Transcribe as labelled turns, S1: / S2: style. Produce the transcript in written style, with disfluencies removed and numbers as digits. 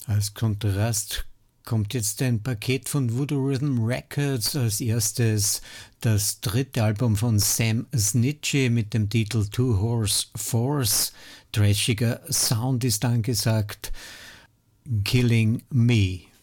S1: Als Kontrast kommt jetzt ein Paket von Voodoo Rhythm Records. Als erstes das dritte Album von Sam Snitchy mit dem Titel Two Horse Force. Trashiger Sound ist angesagt. Killing Me.